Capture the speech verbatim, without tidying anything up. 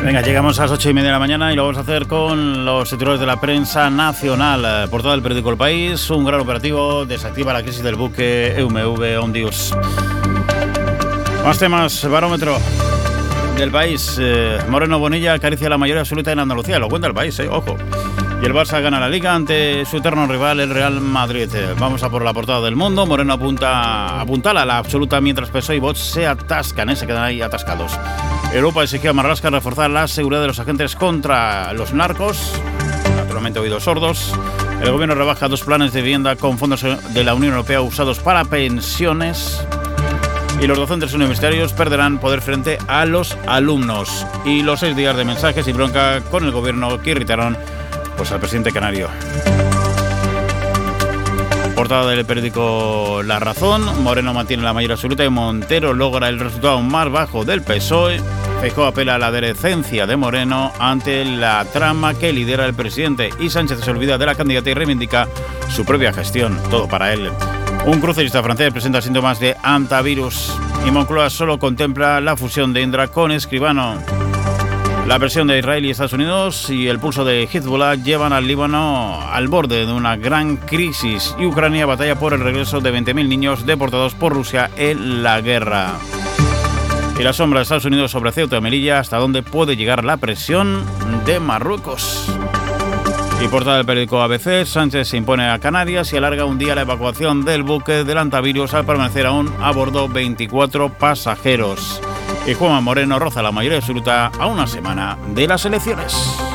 Venga, llegamos a las ocho y media de la mañana y lo vamos a hacer con los titulares de la prensa nacional. Portada del periódico El País: un gran operativo desactiva la crisis del buque E M V Ondius. Más temas. Barómetro del País: eh, Moreno Bonilla acaricia la mayoría absoluta en Andalucía. Lo cuenta El País, eh, ojo. Y el Barça gana la Liga ante su eterno rival, el Real Madrid. Vamos a por la portada del Mundo. Moreno apunta, apuntala la absoluta mientras P S O E y Vox se atascan, ¿eh? se quedan ahí atascados. Europa exigió a Marlaska reforzar la seguridad de los agentes contra los narcos. Naturalmente oídos sordos. El gobierno rebaja dos planes de vivienda con fondos de la Unión Europea usados para pensiones. Y los docentes universitarios perderán poder frente a los alumnos. Y los seis días de mensajes y bronca con el gobierno que irritaron pues al presidente canario. Portada del periódico La Razón: Moreno mantiene la mayoría absoluta y Montero logra el resultado más bajo del P S O E. Feijóo apela a la decencia de Moreno ante la trama que lidera el presidente, y Sánchez se olvida de la candidata y reivindica su propia gestión. Todo para él. Un crucerista francés presenta síntomas de antivirus y Moncloa solo contempla la fusión de Indra con Escribano. La presión de Israel y Estados Unidos y el pulso de Hezbollah llevan al Líbano al borde de una gran crisis, y Ucrania batalla por el regreso de veinte mil niños deportados por Rusia en la guerra. Y la sombra de Estados Unidos sobre Ceuta y Melilla: hasta dónde puede llegar la presión de Marruecos. Y portada del periódico A B C: Sánchez se impone a Canarias y alarga un día la evacuación del buque del antivirus al permanecer aún a bordo veinticuatro pasajeros. Y Juanma Moreno roza la mayoría absoluta a una semana de las elecciones.